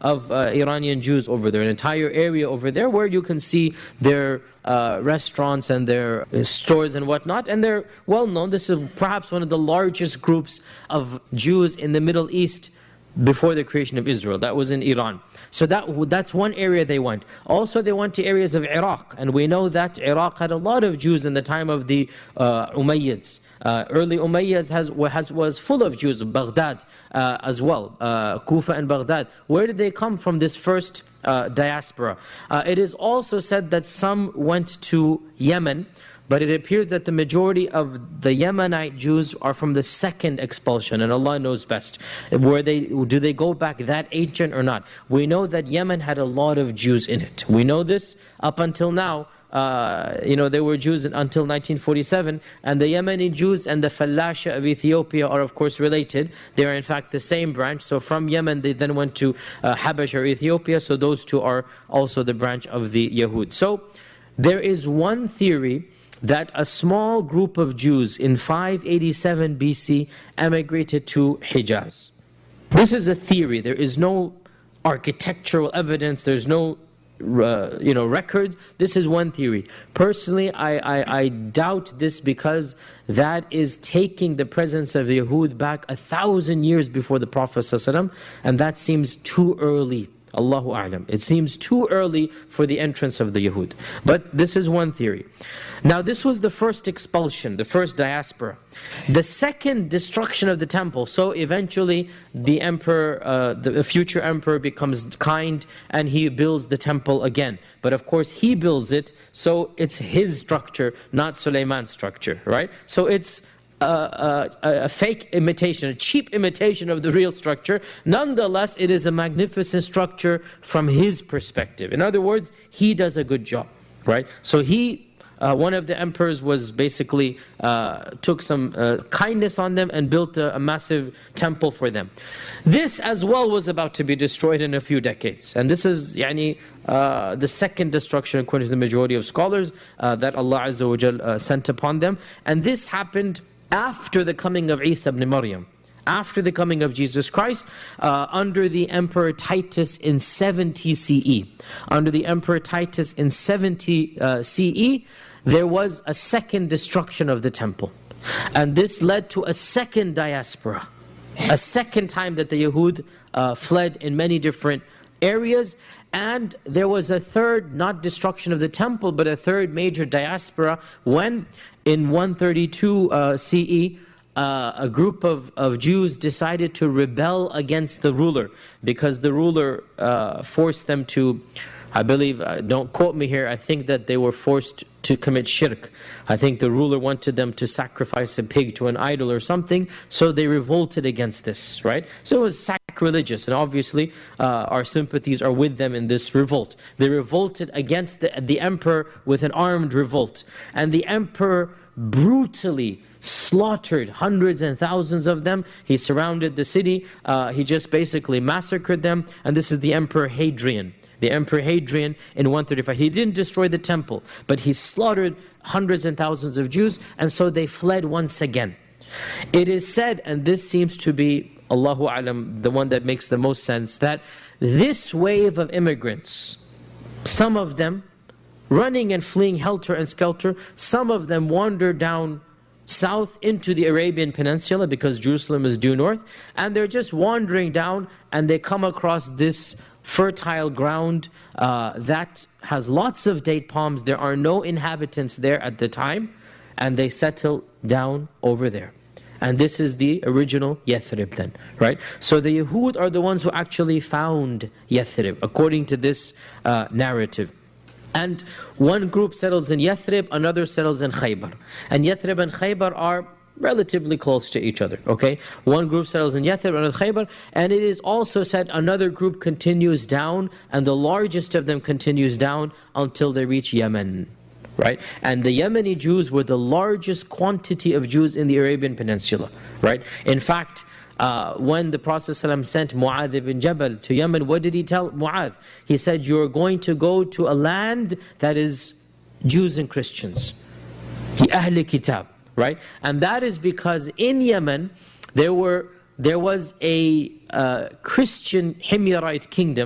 of Iranian Jews over there, an entire area over there where you can see their restaurants and their stores and whatnot, and they're well known. This is perhaps one of the largest groups of Jews in the Middle East before the creation of Israel. That was in Iran. So that's one area they went. Also, they went to areas of Iraq, and we know that Iraq had a lot of Jews in the time of the Umayyads. Early Umayyads was full of Jews. Baghdad as well, Kufa and Baghdad. Where did they come from, this first diaspora? It is also said that some went to Yemen, but it appears that the majority of the Yemenite Jews are from the second expulsion, and Allah knows best. Do they go back that ancient or not? We know that Yemen had a lot of Jews in it. We know this up until now. There were Jews until 1947, and the Yemeni Jews and the Falasha of Ethiopia are of course related. They are in fact the same branch. So from Yemen they then went to Habash or Ethiopia, so those two are also the branch of the Yahud. So there is one theory that a small group of Jews in 587 BC emigrated to Hijaz. This is a theory. There is no architectural evidence. There's no records. This is one theory. Personally, I doubt this, because that is taking the presence of Yahud back 1,000 years before the Prophet ﷺ, and that seems too early. Allahu A'lam. It seems too early for the entrance of the Yahud. But this is one theory. Now this was the first expulsion, the first diaspora. The second destruction of the temple. So eventually the emperor, the future emperor becomes kind and he builds the temple again. But of course he builds it, so it's his structure, not Sulaiman's structure, right? So it's a fake imitation, a cheap imitation of the real structure. Nonetheless, it is a magnificent structure from his perspective. In other words, he does a good job, right? So one of the emperors was basically took some kindness on them and built a massive temple for them. This as well was about to be destroyed in a few decades, and this is the second destruction according to the majority of scholars that Allah Azza wa Jal sent upon them. And this happened after the coming of Isa ibn Maryam, after the coming of Jesus Christ, under the Emperor Titus in 70 CE. Under the Emperor Titus in 70 CE, there was a second destruction of the temple. And this led to a second diaspora, a second time that the Yahud fled in many different areas. And there was a third, not destruction of the temple, but a third major diaspora when in 132 CE, a group of Jews decided to rebel against the ruler, because the ruler forced them to, I believe, don't quote me here, I think that they were forced to commit shirk. I think the ruler wanted them to sacrifice a pig to an idol or something, so they revolted against this, right? So it was sacrilegious, and obviously our sympathies are with them in this revolt. They revolted against the emperor with an armed revolt, and the emperor brutally slaughtered hundreds and thousands of them. He surrounded the city, he just basically massacred them, and this is the Emperor Hadrian. The Emperor Hadrian in 135. He didn't destroy the temple, but he slaughtered hundreds and thousands of Jews, and so they fled once again. It is said, and this seems to be, Allahu A'lam, the one that makes the most sense, that this wave of immigrants, some of them running and fleeing helter and skelter, some of them wandered down south into the Arabian Peninsula, because Jerusalem is due north, and they're just wandering down and they come across this fertile ground that has lots of date palms. There are no inhabitants there at the time, and they settle down over there. And this is the original Yathrib then, right? So the Yahud are the ones who actually found Yathrib, according to this narrative. And one group settles in Yathrib, another settles in Khaybar. And Yathrib and Khaybar are relatively close to each other, okay? One group settles in Yathrib, another Khaybar, and it is also said another group continues down, and the largest of them continues down until they reach Yemen, right? And the Yemeni Jews were the largest quantity of Jews in the Arabian Peninsula, right? In fact, when the Prophet ﷺ sent Mu'adh ibn Jabal to Yemen, what did he tell Mu'adh? He said, you're going to go to a land that is Jews and Christians, Ahl Kitab, right? And that is because in Yemen there was a Christian Himyarite kingdom